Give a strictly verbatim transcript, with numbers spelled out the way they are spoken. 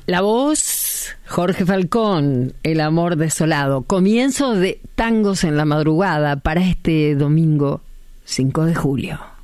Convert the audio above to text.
La voz, Jorge Falcón, El amor desolado. Comienzo de Tangos en la madrugada para este domingo cinco de julio.